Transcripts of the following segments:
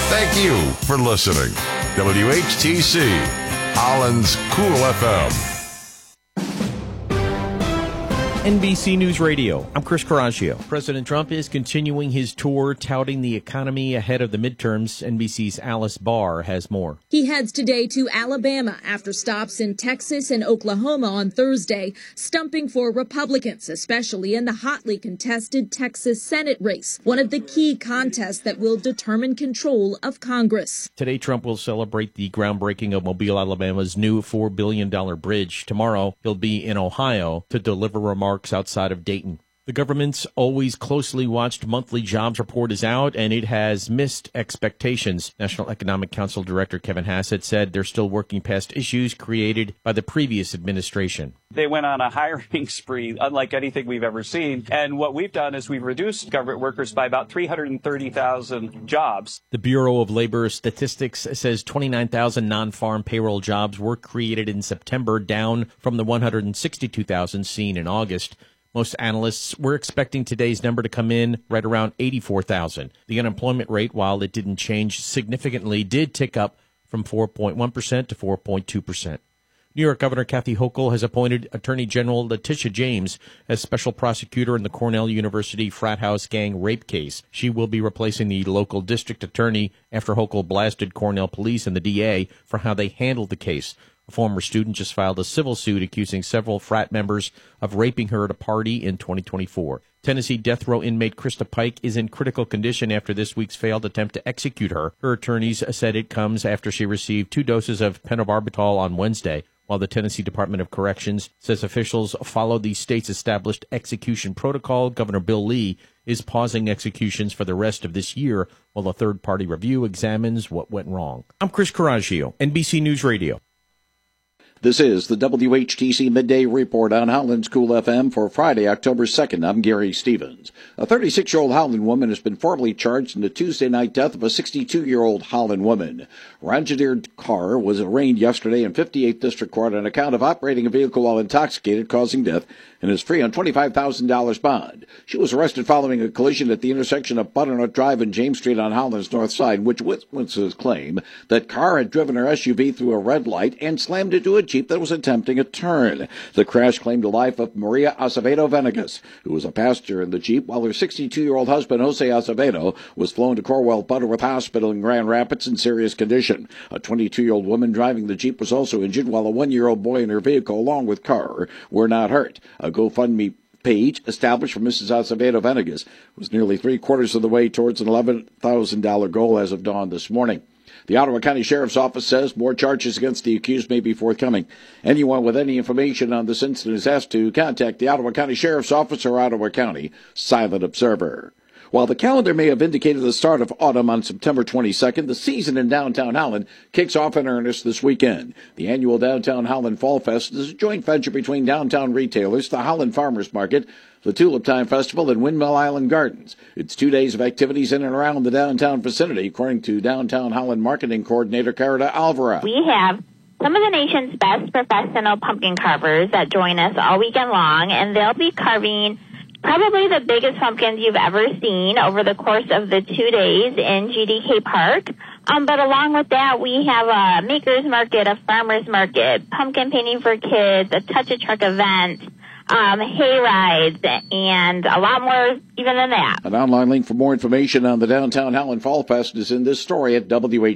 Thank you for listening. WHTC, Holland's Cool FM. NBC News Radio. I'm Chris Coraggio. President Trump is continuing his tour touting the economy ahead of the midterms. NBC's Alice Barr has more. He heads today to Alabama after stops in Texas and Oklahoma on Thursday, stumping for Republicans, especially in the hotly contested Texas Senate race, one of the key contests that will determine control of Congress. Today, Trump will celebrate the groundbreaking of Mobile, Alabama's new $4 billion bridge. Tomorrow, he'll be in Ohio to deliver remarks outside of Dayton. The government's always closely watched monthly jobs report is out, and it has missed expectations. National Economic Council Director Kevin Hassett said they're still working past issues created by the previous administration. They went on a hiring spree unlike anything we've ever seen. And what we've done is we've reduced government workers by about 330,000 jobs. The Bureau of Labor Statistics says 29,000 non-farm payroll jobs were created in September, down from the 162,000 seen in August. Most analysts were expecting today's number to come in right around 84,000. The unemployment rate, while it didn't change significantly, did tick up from 4.1% to 4.2%. New York Governor Kathy Hochul has appointed Attorney General Letitia James as special prosecutor in the Cornell University frat house gang rape case. She will be replacing the local district attorney after Hochul blasted Cornell police and the DA for how they handled the case. A former student just filed a civil suit accusing several frat members of raping her at a party in 2024. Tennessee death row inmate Krista Pike is in critical condition after this week's failed attempt to execute her. Her attorneys said it comes after she received 2 doses of pentobarbital on Wednesday. While the Tennessee Department of Corrections says officials follow the state's established execution protocol, Governor Bill Lee is pausing executions for the rest of this year while a third-party review examines what went wrong. I'm Chris Coraggio, NBC News Radio. This is the WHTC Midday Report on Holland's Cool FM for Friday, October 2nd. I'm Gary Stevens. A 36-year-old Holland woman has been formally charged in the Tuesday night death of a 62-year-old Holland woman. Ranjit Kaur was arraigned yesterday in 58th District Court on account of operating a vehicle while intoxicated, causing death, and is free on $25,000 bond. She was arrested following a collision at the intersection of Butternut Drive and James Street on Holland's north side, which witnesses claim that Kaur had driven her SUV through a red light and slammed into a Jeep that was attempting a turn. The crash claimed the life of Maria Acevedo Venegas, who was a passenger in the Jeep, while her 62-year-old husband, Jose Acevedo, was flown to Corwell Butterworth Hospital in Grand Rapids in serious condition. A 22-year-old woman driving the Jeep was also injured, while a 1-year-old boy in her vehicle, along with Kaur, were not hurt. A GoFundMe page established for Mrs. Acevedo Venegas was nearly 3/4 of the way towards an $11,000 goal as of dawn this morning. The Ottawa County Sheriff's Office says more charges against the accused may be forthcoming. Anyone with any information on this incident is asked to contact the Ottawa County Sheriff's Office or Ottawa County Silent Observer. While the calendar may have indicated the start of autumn on September 22nd, the season in downtown Holland kicks off in earnest this weekend. The annual Downtown Holland Fall Fest is a joint venture between downtown retailers, the Holland Farmers Market, the Tulip Time Festival, and Windmill Island Gardens. It's 2 days of activities in and around the downtown vicinity, according to Downtown Holland Marketing Coordinator Carita Alvarez. We have some of the nation's best professional pumpkin carvers that join us all weekend long, and they'll be carving probably the biggest pumpkins you've ever seen over the course of the 2 days in GDK Park. But along with that, we have a maker's market, a farmer's market, pumpkin painting for kids, a touch a truck event, hay rides, and a lot more even than that. An online link for more information on the Downtown Holland Fall Fest is in this story at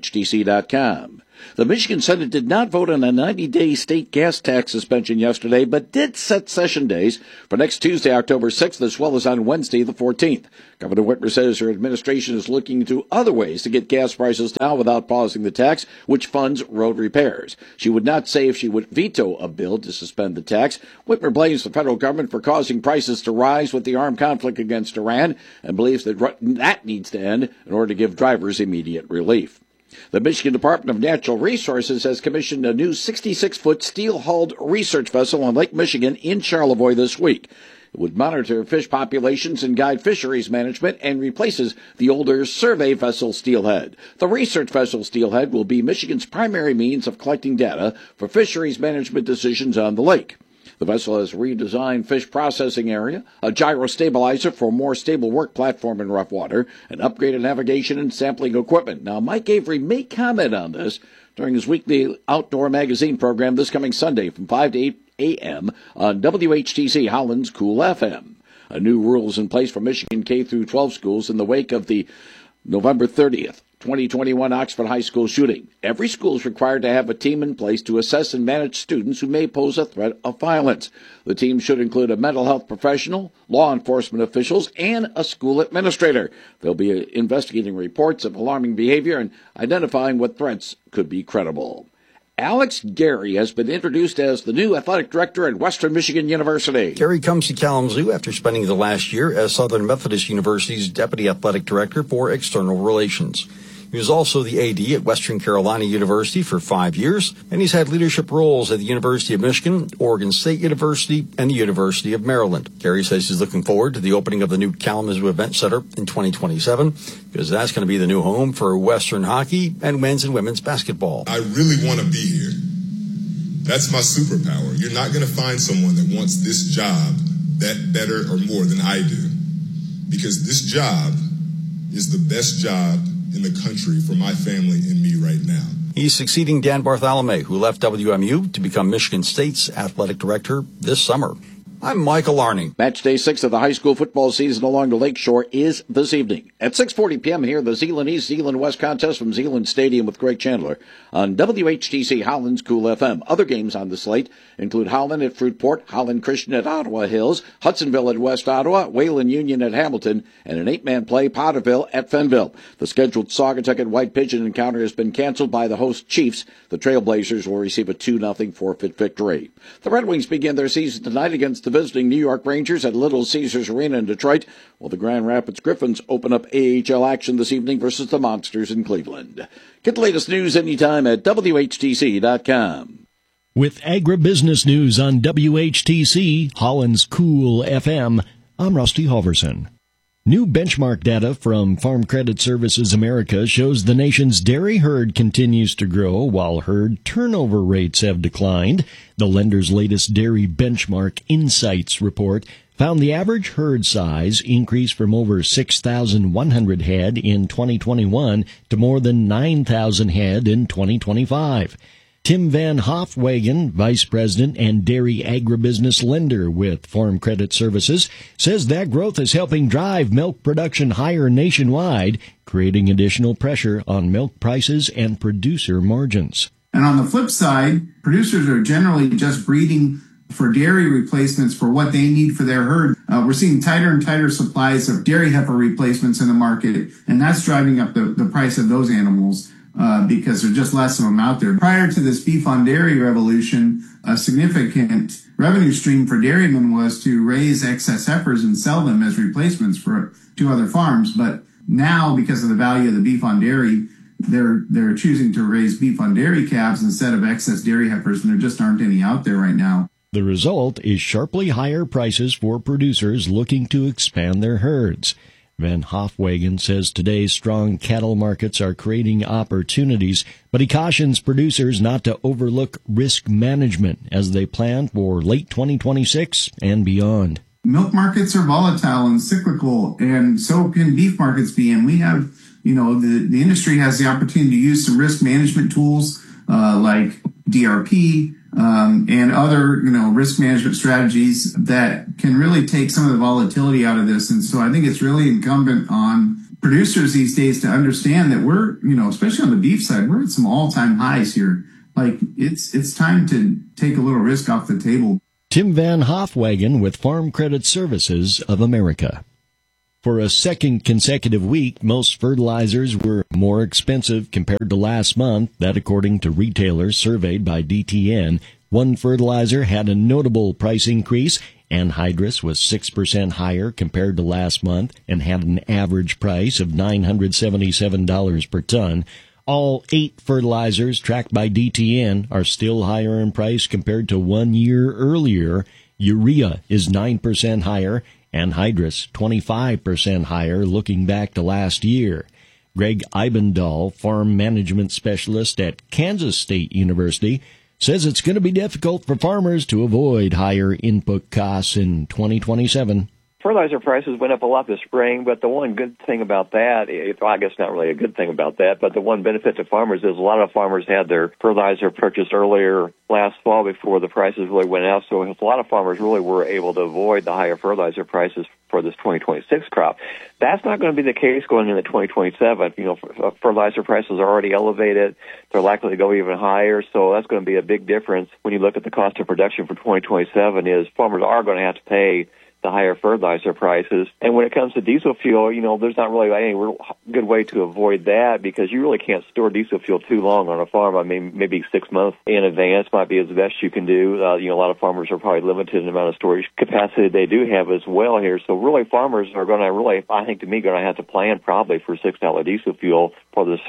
WHTC.com. The Michigan Senate did not vote on a 90-day state gas tax suspension yesterday, but did set session days for next Tuesday, October 6th, as well as on Wednesday, the 14th. Governor Whitmer says her administration is looking into other ways to get gas prices down without pausing the tax, which funds road repairs. She would not say if she would veto a bill to suspend the tax. Whitmer blames the federal government for causing prices to rise with the armed conflict against Iran and believes that needs to end in order to give drivers immediate relief. The Michigan Department of Natural Resources has commissioned a new 66-foot steel-hulled research vessel on Lake Michigan in Charlevoix this week. It would monitor fish populations and guide fisheries management and replaces the older survey vessel Steelhead. The research vessel Steelhead will be Michigan's primary means of collecting data for fisheries management decisions on the lake. The vessel has a redesigned fish processing area, a gyro stabilizer for a more stable work platform in rough water, and upgraded navigation and sampling equipment. Now, Mike Avery may comment on this during his weekly outdoor magazine program this coming Sunday from 5 to 8 a.m. on WHTC Holland's Cool FM. A new rule is in place for Michigan K through 12 schools in the wake of the November 30th, 2021 Oxford High School shooting. Every school is required to have a team in place to assess and manage students who may pose a threat of violence. The team should include a mental health professional, law enforcement officials, and a school administrator. They'll be investigating reports of alarming behavior and identifying what threats could be credible. Alex Gary has been introduced as the new athletic director at Western Michigan University. Gary comes to Kalamazoo after spending the last year as Southern Methodist University's deputy athletic director for external relations. He was also the AD at Western Carolina University for 5 years, and he's had leadership roles at the University of Michigan, Oregon State University, and the University of Maryland. Gary says he's looking forward to the opening of the new Kalamazoo Event Center in 2027, because that's going to be the new home for Western hockey and men's and women's basketball. I really want to be here. That's my superpower. You're not going to find someone that wants this job that better or more than I do, because this job is the best job in the country for my family and me right now. He's succeeding Dan Bartholomew, who left WMU to become Michigan State's athletic director this summer. I'm Michael Arning. Match day 6 of the high school football season along the Lakeshore is this evening. At 6:40 p.m. here, the Zeeland East, Zeeland West contest from Zeeland Stadium with Greg Chandler on WHTC Holland's Cool FM. Other games on the slate include Holland at Fruitport, Holland Christian at Ottawa Hills, Hudsonville at West Ottawa, Wayland Union at Hamilton, and an 8-man play, Potterville at Fenville. The scheduled Saugatuck White Pigeon encounter has been canceled by the host Chiefs. The Trailblazers will receive a 2-0 forfeit victory. The Red Wings begin their season tonight against the visiting New York Rangers at Little Caesars Arena in Detroit, while the Grand Rapids Griffins open up AHL action this evening versus the Monsters in Cleveland. Get the latest news anytime at WHTC.com. With agribusiness news on WHTC, Holland's Cool FM, I'm Rusty Halverson. New benchmark data from Farm Credit Services America shows the nation's dairy herd continues to grow while herd turnover rates have declined. The lender's latest Dairy Benchmark Insights report found the average herd size increased from over 6,100 head in 2021 to more than 9,000 head in 2025. Tim Van Hofwagen, Vice President and Dairy Agribusiness Lender with Farm Credit Services, says that growth is helping drive milk production higher nationwide, creating additional pressure on milk prices and producer margins. And on the flip side, producers are generally just breeding for dairy replacements for what they need for their herd. We're seeing tighter and tighter supplies of dairy heifer replacements in the market, and that's driving up the price of those animals. Because there's just less of them out there. Prior to this beef on dairy revolution, a significant revenue stream for dairymen was to raise excess heifers and sell them as replacements to other farms. But now, because of the value of the beef on dairy, they're choosing to raise beef on dairy calves instead of excess dairy heifers, and there just aren't any out there right now. The result is sharply higher prices for producers looking to expand their herds. Van Hofwagen says today's strong cattle markets are creating opportunities, but he cautions producers not to overlook risk management as they plan for late 2026 and beyond. Milk markets are volatile and cyclical, and so can beef markets be. And we have, the industry has the opportunity to use some risk management tools like DRP, and other, risk management strategies that can really take some of the volatility out of this. And so I think it's really incumbent on producers these days to understand that we're, especially on the beef side, we're at some all-time highs here. Like it's time to take a little risk off the table. Tim Van Hofwagen with Farm Credit Services of America. For a second consecutive week, most fertilizers were more expensive compared to last month. That according to retailers surveyed by DTN. One fertilizer had a notable price increase. Anhydrous was 6% higher compared to last month and had an average price of $977 per ton. All 8 fertilizers tracked by DTN are still higher in price compared to 1 year earlier. Urea is 9% higher. Anhydrous 25% higher looking back to last year. Greg Eibendahl, farm management specialist at Kansas State University, says it's going to be difficult for farmers to avoid higher input costs in 2027. Fertilizer prices went up a lot this spring, but the one good thing about that, well, I guess not really a good thing about that, but the one benefit to farmers is a lot of farmers had their fertilizer purchased earlier last fall before the prices really went out, so a lot of farmers really were able to avoid the higher fertilizer prices for this 2026 crop. That's not going to be the case going into 2027. You know, fertilizer prices are already elevated. They're likely to go even higher, so that's going to be a big difference when you look at the cost of production for 2027 is farmers are going to have to pay the higher fertilizer prices. And when it comes to diesel fuel, you know, there's not really any real good way to avoid that because you really can't store diesel fuel too long on a farm. I mean, maybe 6 months in advance might be as best you can do. You know, a lot of farmers are probably limited in the amount of storage capacity they do have as well here. So really farmers are going to really, I think to me, going to have to plan probably for $6 diesel fuel for this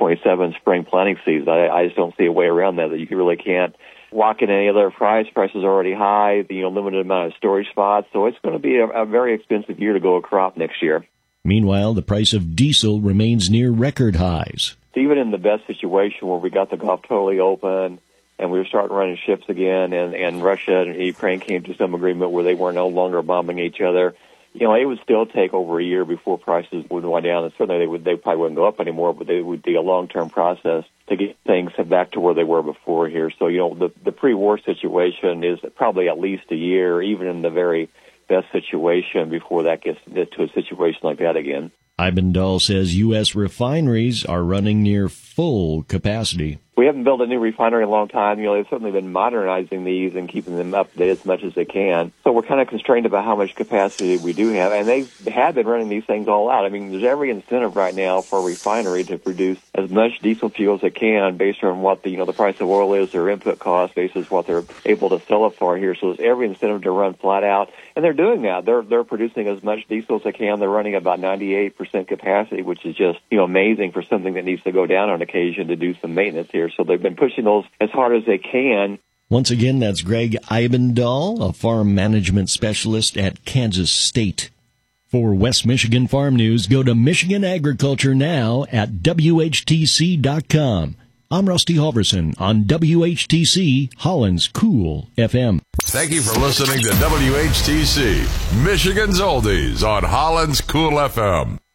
27 spring planting season. I just don't see a way around that you really can't walk in any other price. Prices are already high, limited amount of storage spots. So it's going to be a very expensive year to go a crop next year. Meanwhile, the price of diesel remains near record highs. Even in the best situation where we got the Gulf totally open and we were starting running ships again and Russia and Ukraine came to some agreement where they were no longer bombing each other, you know, it would still take over a year before prices would go down. And certainly they probably wouldn't go up anymore, but it would be a long-term process to get things back to where they were before here. So, you know, the pre-war situation is probably at least a year, even in the very best situation, before that gets to a situation like that again. Eibendahl says U.S. refineries are running near full capacity. We haven't built a new refinery in a long time. You know, they've certainly been modernizing these and keeping them up to date as much as they can. So we're kind of constrained about how much capacity we do have. And they have been running these things all out. I mean, there's every incentive right now for a refinery to produce as much diesel fuel as they can based on what the price of oil is, their input cost, basis what they're able to sell it for here. So there's every incentive to run flat out. And they're doing that. They're producing as much diesel as they can. They're running about 98% capacity, which is just, amazing for something that needs to go down on occasion to do some maintenance here. So they've been pushing those as hard as they can. Once again, that's Greg Eibendahl, a farm management specialist at Kansas State. For West Michigan Farm News, go to Michigan Agriculture Now at WHTC.com. I'm Rusty Halverson on WHTC, Holland's Cool FM. Thank you for listening to WHTC, Michigan's Oldies on Holland's Cool FM.